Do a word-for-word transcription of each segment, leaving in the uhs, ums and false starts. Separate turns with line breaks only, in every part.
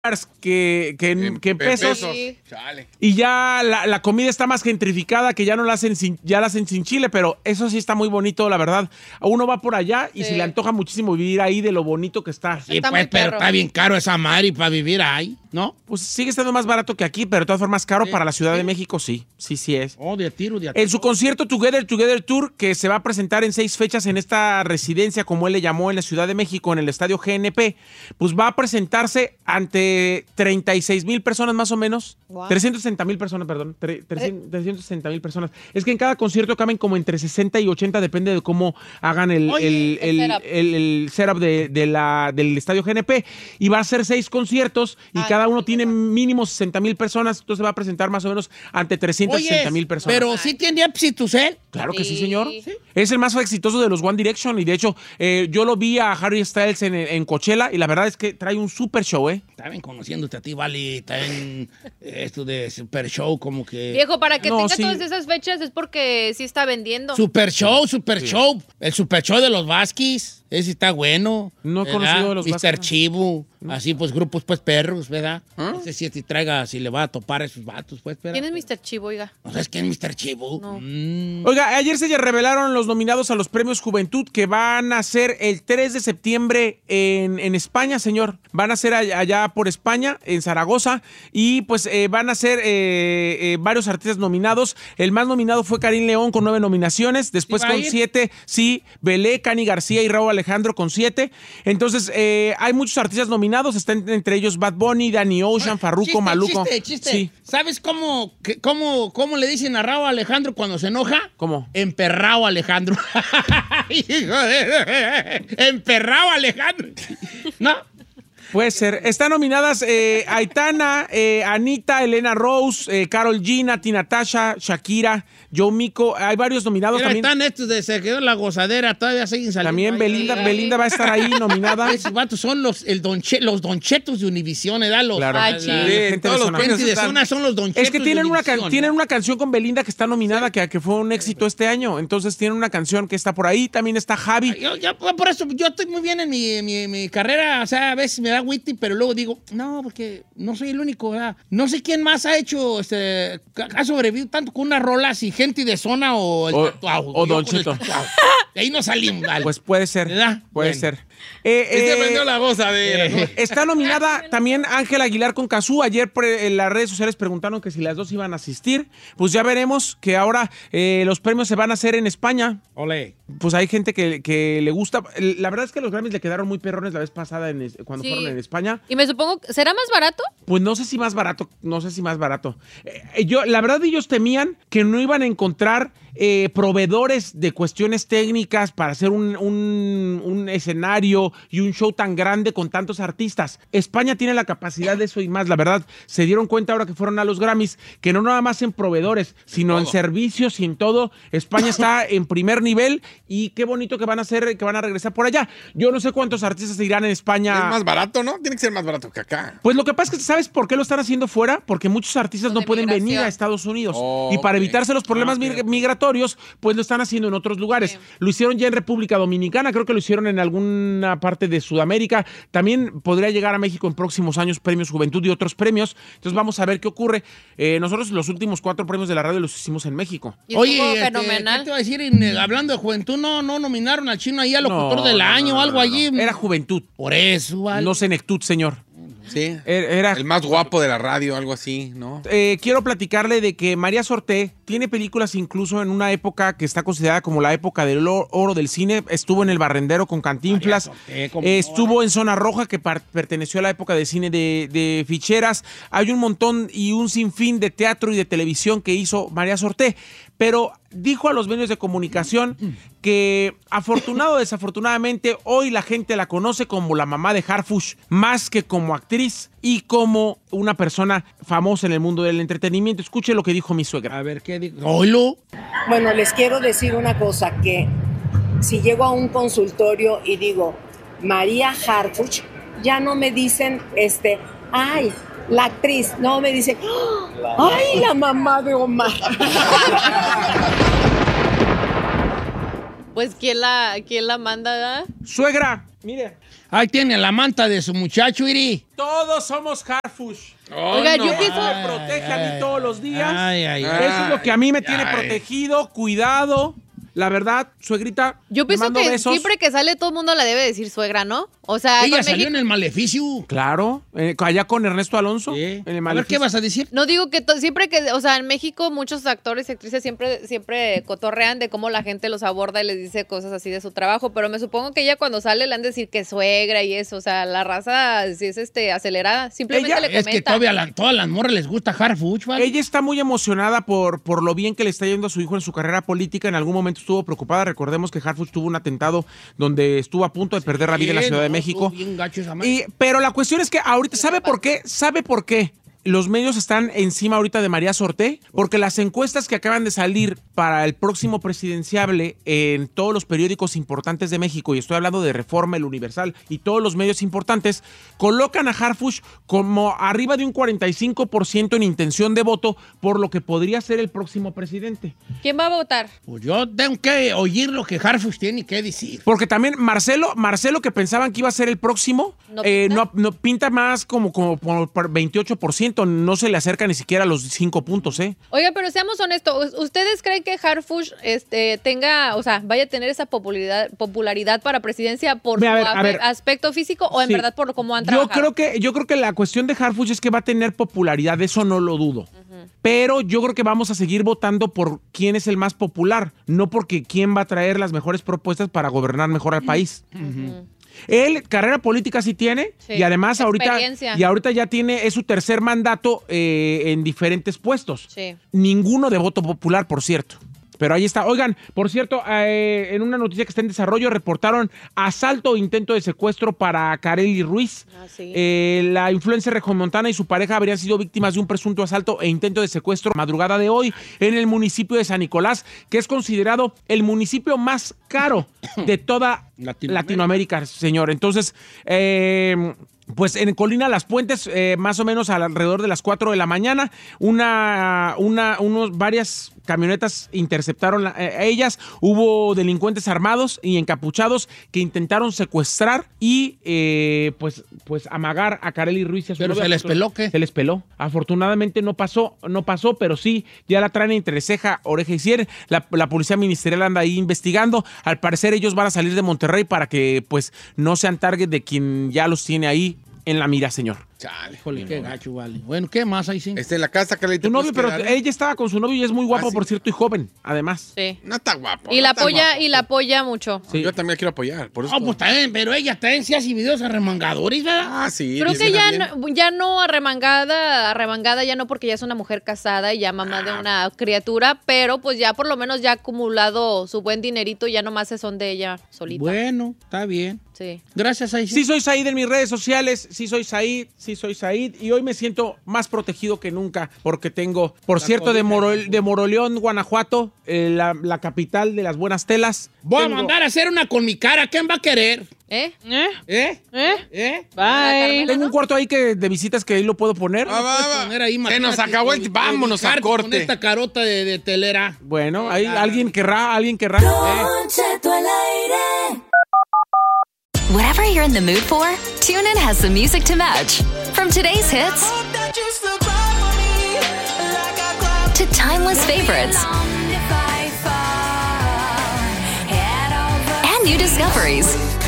Que, que, en, que en pesos,
pesos.
Y ya la, la comida está más gentrificada, que ya no la hacen sin, ya la hacen sin chile, pero eso sí está muy bonito, la verdad. Uno va por allá y sí. se le antoja muchísimo vivir ahí de lo bonito que está.
Sí, está pues, pero está bien caro esa madre para vivir ahí, ¿no?
Pues sigue estando más barato que aquí, pero de todas formas caro sí. para la Ciudad sí. de México, sí, sí, sí es.
Oh, de tiro, de tiro.
En su concierto Together Together Tour, que se va a presentar en seis fechas en esta residencia, como él le llamó, en la Ciudad de México, en el Estadio G N P, pues va a presentarse ante treinta y seis mil personas más o menos. Wow. trescientas sesenta mil personas, perdón. trescientas sesenta mil personas. Es que en cada concierto caben como entre sesenta y ochenta, depende de cómo hagan el, Oye, el, el, el, setup, el, el setup de, de la, del Estadio G N P. Y va a ser seis conciertos y Ay, cada uno tiene mínimo sesenta mil personas. Entonces va a presentar más o menos ante trescientas sesenta mil personas.
Pero sí tiene éxito, ¿eh?
Claro que sí, señor. ¿Sí? Es el más exitoso de los One Direction. Y de hecho, eh, yo lo vi a Harry Styles en, en Coachella y la verdad es que trae un super show, ¿eh?
Está bien conociéndote a ti, Vale. Está en esto de Super Show, como que...
Viejo, para que
no,
tenga
sí.
todas esas fechas es porque sí está vendiendo.
Super Show, Super sí. Show. El Super Show de los Vasquis. Ese está bueno.
No he conocido de los
mister Chivo. ¿No? Así, pues, grupos, pues, perros, ¿verdad? ¿Ah? No sé si te traiga, si le va a topar a esos vatos, pues, ¿verdad?
¿Quién es mister Chivo, oiga?
¿No sabes quién es mister Chivo?
No.
Mm.
Oiga, ayer se revelaron los nominados a los Premios Juventud que van a ser el tres de septiembre en, en España, señor. Van a ser allá, allá por España, en Zaragoza, y pues eh, van a ser eh, eh, varios artistas nominados. El más nominado fue Karim León con nueve nominaciones, después ¿Sí con siete, sí, Belé, Cani García y Raúl Alejandro con siete. Entonces, eh, hay muchos artistas nominados, están entre ellos Bad Bunny, Danny Ocean, Farruko,
chiste,
Maluco.
Chiste, chiste.
Sí.
¿Sabes cómo, que, cómo, cómo le dicen a Raúl Alejandro cuando se enoja?
¿Cómo?
Emperrado Alejandro. Hijo de... Emperrado Alejandro. ¿No?
Puede ser. Están nominadas eh, Aitana, eh, Anita, Elena Rose, eh, Karol G, Nati Natasha, Shakira, Joe Mico. Hay varios nominados.
Mira,
también.
Están estos de Se Quedó la Gozadera, todavía siguen saliendo.
También Belinda,
ay,
Belinda va a estar ahí nominada.
Esos vatos son los, el donche, los donchetos de Univisión, ¿eh? Los,
claro.
Ay,
la,
sí.
la,
Sí,
gente
todos
de
los
gente de zona son los donchetos.
Es que tienen,
de
una,
Univisión,
tienen
¿no?
una canción con Belinda que está nominada, que, que fue un éxito este año. Entonces tienen una canción que está por ahí. También está Javi.
Yo, yo, por eso, yo estoy muy bien en mi, mi, mi carrera. O sea, a veces me da witty, pero luego digo, no, porque no soy el único, ¿verdad? No sé quién más ha hecho, este, ha sobrevivido tanto con unas rolas y gente de zona o el
O,
tatuaje.
o Don Cheto.
De ahí no salimos, vale.
Pues puede ser.
¿Verdad?
Puede
Bueno.
ser. Eh,
Y se
eh,
prendió la gozadera. ¿no?
Está nominada también Ángela Aguilar con Cazú. Ayer por, en las redes sociales preguntaron que si las dos iban a asistir. Pues ya veremos que ahora eh, los premios se van a hacer en España.
Ole.
Pues hay gente que, que le gusta. La verdad es que los Grammys le quedaron muy perrones la vez pasada en, cuando
Sí.
fueron en España.
Y me supongo, ¿será más barato?
Pues no sé si más barato, no sé si más barato. Eh, yo, la verdad ellos temían que no iban a encontrar eh, proveedores de cuestiones técnicas para hacer un, un, un escenario y un show tan grande con tantos artistas. España tiene la capacidad de eso y más. La verdad, se dieron cuenta ahora que fueron a los Grammys que no nada más en proveedores, sino en servicios y en todo. España está en primer nivel y qué bonito que van a hacer, que van a regresar por allá. Yo no sé cuántos artistas irán en España.
Es más barato, ¿no? Tiene que ser más barato que acá.
Pues lo que pasa es que, ¿sabes por qué lo están haciendo fuera? Porque muchos artistas no
De
pueden
migración.
venir a Estados Unidos.
Oh,
y para
ok.
evitarse los problemas
Ah, ok.
mig- migratorios, pues lo están haciendo en otros lugares.
Sí.
Lo hicieron ya en República Dominicana, creo que lo hicieron en alguna parte de Sudamérica. También podría llegar a México en próximos años Premios Juventud y otros premios. Entonces vamos a ver qué ocurre. Eh, nosotros los últimos cuatro premios de la radio los hicimos en México.
Y
Oye,
estuvo
este,
fenomenal.
¿qué te iba a decir? En, eh, hablando de juventud, no, no nominaron al chino ahí al locutor
No,
del
no,
año
no,
o algo
no,
allí.
no. Era Juventud,
Por eso, vale.
no Senectud, señor.
Sí.
Era...
El más guapo de la radio, algo así, ¿no?
Eh, quiero platicarle de que María Sorté tiene películas incluso en una época que está considerada como la época del oro, oro del cine. Estuvo en El Barrendero con Cantinflas.
María Sorté, ¿cómo
Eh,
no,
estuvo
vale?
en Zona Roja, que par- perteneció a la época de cine de, de ficheras. Hay un montón y un sinfín de teatro y de televisión que hizo María Sorté. Pero dijo a los medios de comunicación que, afortunado o desafortunadamente, hoy la gente la conoce como la mamá de Harfush, más que como actriz y como una persona famosa en el mundo del entretenimiento. Escuche lo que dijo mi suegra.
A ver, ¿qué digo? ¿Oilo?
Bueno, les quiero decir una cosa, que si llego a un consultorio y digo María Harfuch, ya no me dicen, este, ay, la actriz, no, me dicen, ay, la mamá de Omar.
Pues, ¿quién la, quién la manda? ¿verdad?
Suegra, mire.
Ahí tiene la manta de su muchacho, Iri.
Todos somos Harfush.
Oh,
Oiga,
no
yo
más.
pienso-
Me protege a mí todos los días.
Ay, ay,
ay.
Eso es lo que a mí me tiene
Ay.
protegido, cuidado. La verdad, suegrita,
Yo
te
pienso
mando
que
besos.
siempre que sale todo el mundo la debe decir suegra, ¿no? O sea,
Ella
con
salió
México-
en el Maleficio.
Claro, eh, allá con Ernesto Alonso.
Sí.
En el
A ver,
Maleficio.
¿qué vas a decir?
No digo que to- siempre que, o sea, en México muchos actores y actrices siempre, siempre cotorrean de cómo la gente los aborda y les dice cosas así de su trabajo, pero me supongo que ella cuando sale le han de decir que suegra y eso, o sea, la raza si es este acelerada, simplemente
Ella-
le
Es
comenta.
que todavía la- todas las morras les gusta Harfuch, ¿vale?
Ella está muy emocionada por, por lo bien que le está yendo a su hijo en su carrera política. En algún momento estuvo preocupada. Recordemos que Harfuch tuvo un atentado donde estuvo a punto de perder la vida en la Ciudad de México.
Bien gacho esa madre.
Y, pero la cuestión es que ahorita, ¿sabe por qué? ¿Sabe por qué? Los medios están encima ahorita de María Sorté, porque las encuestas que acaban de salir para el próximo presidenciable en todos los periódicos importantes de México, y estoy hablando de Reforma, El Universal y todos los medios importantes, colocan a Harfuch como arriba de un cuarenta y cinco por ciento en intención de voto por lo que podría ser el próximo presidente.
¿Quién va a votar?
Pues yo tengo que oír lo que Harfuch tiene que decir.
Porque también Marcelo, Marcelo que pensaban que iba a ser el próximo,
¿No
eh,
pinta?
no, no pinta más como, como por, por veintiocho por ciento, no se le acerca ni siquiera a los cinco puntos, ¿eh?
Oiga, pero seamos honestos, ¿ustedes creen que Harfuch este, tenga, o sea, vaya a tener esa popularidad, popularidad para presidencia por
Ve, a
su
ver, a
a-
ver.
aspecto físico o en
Sí.
verdad por cómo han
Yo
trabajado?
creo que yo creo que la cuestión de Harfuch es que va a tener popularidad, eso no lo dudo. Pero yo creo que vamos a seguir votando por quién es el más popular, no porque quién va a traer las mejores propuestas para gobernar mejor al país. Él carrera política sí tiene,
Sí,
y además ahorita
experiencia.
y ahorita ya tiene es su tercer mandato eh, en diferentes puestos.
Sí.
Ninguno de voto popular, por cierto. Pero ahí está. Oigan, por cierto, eh, en una noticia que está en desarrollo, reportaron asalto o intento de secuestro para Kareli Ruiz.
Ah, sí.
Eh, la influencer regiomontana y su pareja habrían sido víctimas de un presunto asalto e intento de secuestro madrugada de hoy en el municipio de San Nicolás, que es considerado el municipio más caro de toda
Latinoamérica.
Latinoamérica, señor. Entonces, eh, pues en Colina Las Puentes, eh, más o menos alrededor de las cuatro de la mañana, una, una, unos, varias camionetas interceptaron la- eh, a ellas. Hubo delincuentes armados y encapuchados que intentaron secuestrar y eh, pues, pues amagar a Kareli Ruiz y a su
Pero
novia.
se les peló, ¿qué?
Se les peló. Afortunadamente no pasó, no pasó, pero sí, ya la traen entre ceja, oreja y cierre. La, la policía ministerial anda ahí investigando. Al parecer ellos van a salir de Monterrey para que pues no sean target de quien ya los tiene ahí en la mira, señor.
Chale.
Híjole, qué gacho, vale. Bueno, ¿qué más ahí sí?
Este, en la casa, Carlita.
Tu novio, pero
¿eh?
ella estaba con su novio y es muy guapo,
Ah, sí.
por cierto, y joven, además.
Sí.
No está guapo.
Y
no
la
está
apoya,
guapo.
y la apoya mucho.
Sí.
Yo también la quiero apoyar. Por eso.
No, pues también, pero ella también se hace videos arremangadores, ¿verdad?
Ah, sí.
Creo que
divina
ya
bien.
no, ya no arremangada, arremangada ya no porque ya es una mujer casada y ya mamá de una criatura, pero pues ya por lo menos ya ha acumulado su buen dinerito y ya nomás se son de ella solita.
Bueno, está bien.
Sí.
Gracias, ahí
Sí soy Said en mis redes sociales, sí soy Said, sí soy Said, y hoy me siento más protegido que nunca porque tengo, por
La
cierto, de,
cobija.
Moro- de Moroleón, Guanajuato, eh, la, la capital de las buenas telas.
Voy a
Tengo-
mandar a hacer una con mi cara. ¿Quién va a querer?
¿Eh?
¿Eh?
¿Eh?
¿Eh?
¿Eh?
Bye.
Tengo un cuarto ahí que de visitas que ahí lo puedo poner.
Ah, va,
Puedes
va.
poner ahí,
Se nos
imagínate,
acabó el.
con-
Vámonos a
ubicarte Con
corte.
esta carota de, de telera.
Bueno, ahí alguien querrá, alguien querrá. Eh.
Don Cheto al aire.
Whatever you're in the mood for, TuneIn has the music to match. From today's hits to timeless favorites and new discoveries.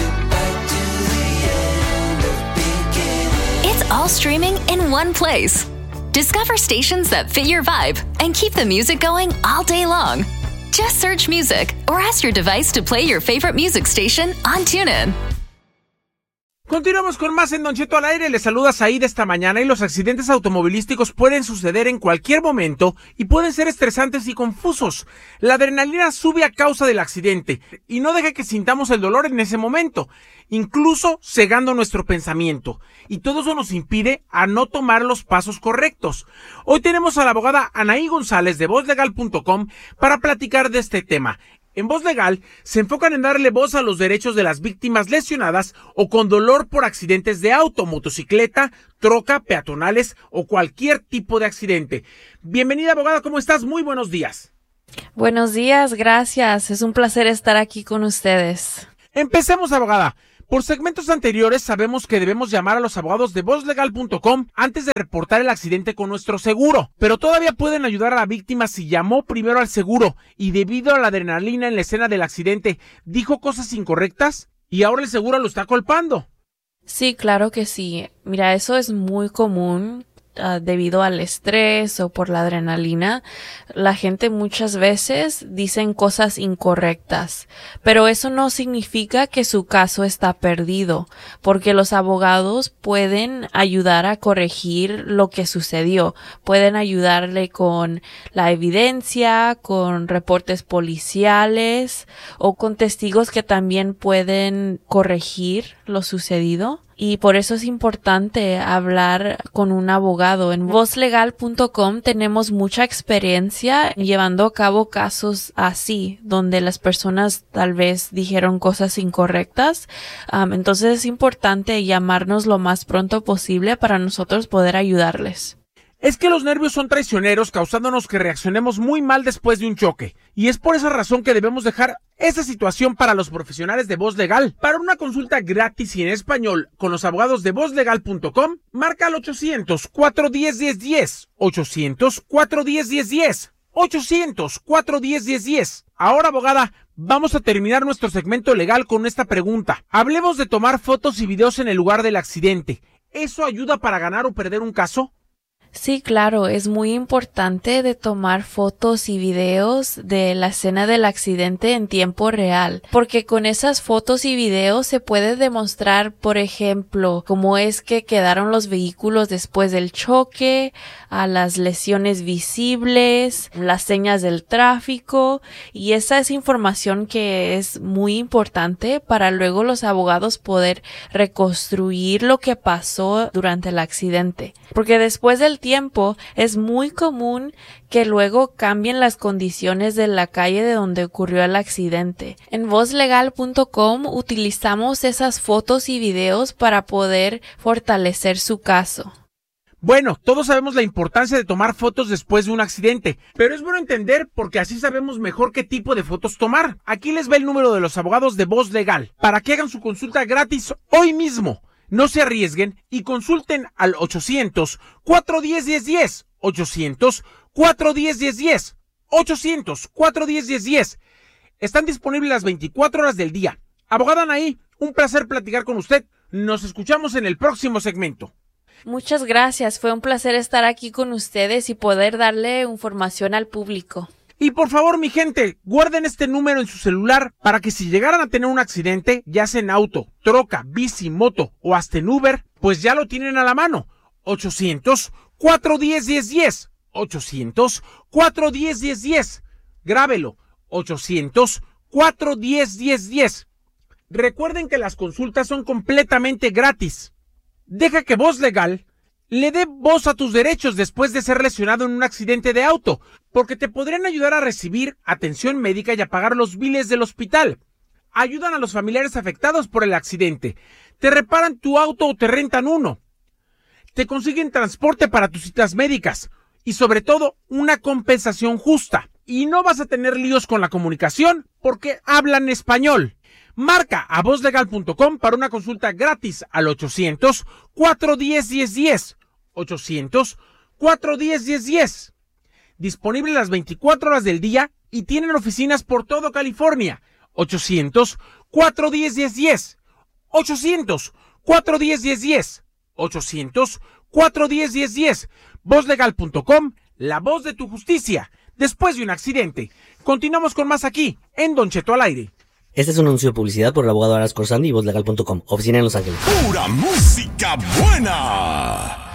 It's all streaming in one place. Discover stations that fit your vibe and keep the music going all day long. Just search music or ask your device to play your favorite music station on TuneIn.
Continuamos con más en Don Cheto al aire. Les saluda Said esta mañana y los accidentes automovilísticos pueden suceder en cualquier momento y pueden ser estresantes y confusos. La adrenalina sube a causa del accidente y no deje que sintamos el dolor en ese momento, incluso cegando nuestro pensamiento. Y todo eso nos impide a no tomar los pasos correctos. Hoy tenemos a la abogada Anaí González de voz legal punto com para platicar de este tema. En Voz Legal se enfocan en darle voz a los derechos de las víctimas lesionadas o con dolor por accidentes de auto, motocicleta, troca, peatonales o cualquier tipo de accidente. Bienvenida, abogada, ¿cómo estás? Muy buenos días.
Buenos días, gracias. Es un placer estar aquí con ustedes.
Empecemos, abogada. Por segmentos anteriores sabemos que debemos llamar a los abogados de voz legal punto com antes de reportar el accidente con nuestro seguro, pero todavía pueden ayudar a la víctima si llamó primero al seguro y debido a la adrenalina en la escena del accidente dijo cosas incorrectas y ahora el seguro lo está culpando.
Sí, claro que sí. Mira, eso es muy común. Uh, debido al estrés o por la adrenalina, la gente muchas veces dicen cosas incorrectas, pero eso no significa que su caso está perdido, porque los abogados pueden ayudar a corregir lo que sucedió, pueden ayudarle con la evidencia, con reportes policiales o con testigos que también pueden corregir lo sucedido. Y por eso es importante hablar con un abogado. En voz legal punto com tenemos mucha experiencia llevando a cabo casos así, donde las personas tal vez dijeron cosas incorrectas. Um, entonces es importante llamarnos lo más pronto posible para nosotros poder ayudarles.
Es que los nervios son traicioneros, causándonos que reaccionemos muy mal después de un choque. Y es por esa razón que debemos dejar esa situación para los profesionales de voz legal. Para una consulta gratis y en español con los abogados de voz legal punto com, marca al ochocientos, cuatro uno cero, uno cero uno cero. ochocientos, cuatro uno cero, uno cero uno cero. ochocientos, cuatro uno cero, uno cero uno cero. Ahora, abogada, vamos a terminar nuestro segmento legal con esta pregunta. Hablemos de tomar fotos y videos en el lugar del accidente. ¿Eso ayuda para ganar o perder un caso?
Sí, claro, es muy importante de tomar fotos y videos de la escena del accidente en tiempo real, porque con esas fotos y videos se puede demostrar, por ejemplo, cómo es que quedaron los vehículos después del choque, a las lesiones visibles, las señas del tráfico, y esa es información que es muy importante para luego los abogados poder reconstruir lo que pasó durante el accidente, porque después del tiempo es muy común que luego cambien las condiciones de la calle de donde ocurrió el accidente. En voz legal punto com utilizamos esas fotos y videos para poder fortalecer su caso.
Bueno, todos sabemos la importancia de tomar fotos después de un accidente, pero es bueno entender porque así sabemos mejor qué tipo de fotos tomar. Aquí les va el número de los abogados de Voz Legal para que hagan su consulta gratis hoy mismo. No se arriesguen y consulten al ochocientos, cuatro uno cero, uno cero uno cero. ochocientos, cuatro uno cero, uno cero uno cero. ochocientos, cuatro uno cero, uno cero uno cero. Están disponibles las veinticuatro horas del día. Abogada Anaí, un placer platicar con usted. Nos escuchamos en el próximo segmento.
Muchas gracias. Fue un placer estar aquí con ustedes y poder darle información al público.
Y por favor, mi gente, guarden este número en su celular para que si llegaran a tener un accidente, ya sea en auto, troca, bici, moto o hasta en Uber, pues ya lo tienen a la mano. ochocientos, cuatro uno cero, uno cero uno cero. ochocientos, cuatro uno cero, uno cero uno cero. Grábelo. ochocientos, cuatro uno cero, uno cero uno cero. Recuerden que las consultas son completamente gratis. Deja que Voz Legal le dé voz a tus derechos después de ser lesionado en un accidente de auto, porque te podrían ayudar a recibir atención médica y a pagar los biles del hospital. Ayudan a los familiares afectados por el accidente. Te reparan tu auto o te rentan uno. Te consiguen transporte para tus citas médicas y sobre todo una compensación justa. Y no vas a tener líos con la comunicación porque hablan español. Marca a voz legal punto com para una consulta gratis al ochocientos, cuatro uno cero, uno cero uno cero. ochocientos, cuatro uno cero, uno cero uno cero. Disponible las veinticuatro horas del día y tienen oficinas por todo California. ochocientos, cuatro uno cero, uno cero uno cero. ochocientos, cuatro uno cero, uno cero uno cero. ochocientos, cuatro uno cero, uno cero uno cero. voz legal punto com, la voz de tu justicia. Después de un accidente. Continuamos con más aquí, en Don Cheto al aire.
Este es un anuncio de publicidad por el abogado Aras Corsandi y voz legal punto com. Oficina en Los Ángeles.
¡Pura música buena!